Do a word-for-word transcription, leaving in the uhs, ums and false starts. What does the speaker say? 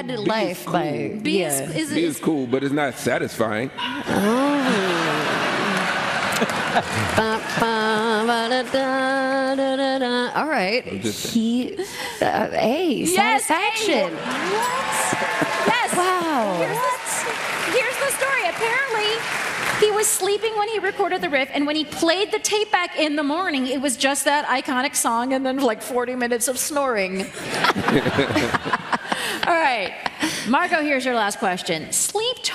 bad B is life cool. by B yeah. is, is, B is is cool, but it's not satisfying. Ba, ba, ba, da, da, da, da, da. All right. just He, uh, A, Yes, satisfaction. A. What? Yes. Wow. Here's the, here's the story. Apparently, he was sleeping when he recorded the riff, and when he played the tape back in the morning, it was just that iconic song and then like forty minutes of snoring. All right. Marco, here's your last question. Sleep